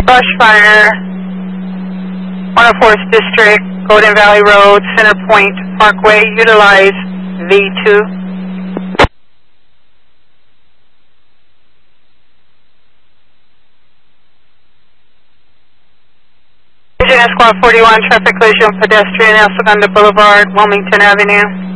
brush fire, 104th District, Golden Valley Road, Center Point Parkway, utilize V2. Squad 41, traffic collision, pedestrian, El Segundo Boulevard, Wilmington Avenue.